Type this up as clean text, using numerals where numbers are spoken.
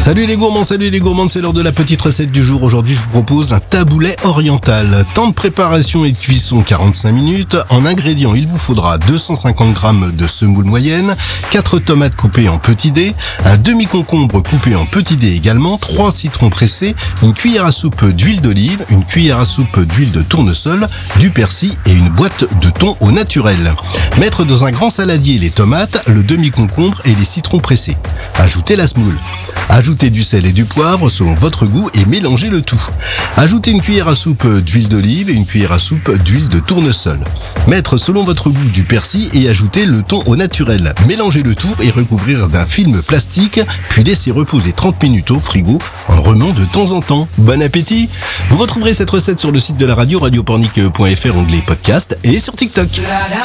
Salut les gourmands, c'est l'heure de la petite recette du jour. Aujourd'hui, je vous propose un taboulet oriental. Temps de préparation et de cuisson 45 minutes. En ingrédients, il vous faudra 250 g de semoule moyenne, 4 tomates coupées en petits dés, un demi-concombre coupé en petits dés également, 3 citrons pressés, une cuillère à soupe d'huile d'olive, une cuillère à soupe d'huile de tournesol, du persil et une boîte de thon au naturel. Mettre dans un grand saladier les tomates, le demi-concombre et les citrons pressés. Ajoutez la semoule. Ajoutez du sel et du poivre selon votre goût et mélangez le tout. Ajoutez une cuillère à soupe d'huile d'olive et une cuillère à soupe d'huile de tournesol. Mettre selon votre goût du persil et ajouter le thon au naturel. Mélangez le tout et recouvrir d'un film plastique, puis laisser reposer 30 minutes au frigo en remuant de temps en temps. Bon appétit! Vous retrouverez cette recette sur le site de la radio, radiopornic.fr, onglet podcast et sur TikTok.